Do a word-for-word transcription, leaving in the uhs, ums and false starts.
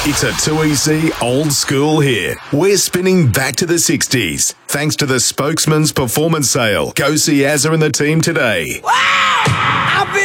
It's a two E C old school hit. We're spinning back to the sixties. Thanks to the Spokesman's Performance Sale. Go see Azza and the team today. Wow! I've been